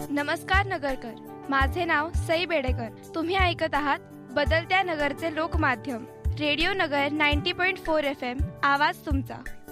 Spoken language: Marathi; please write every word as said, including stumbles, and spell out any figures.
नमस्कार नगरकर, माझे नाव सई बेडेकर. तुम्ही ऐकत आहात बदलत्या नगरचे लोकमाध्यम रेडिओ नगर नव्वद पॉईंट चार एफ एम. आवाज तुमचा.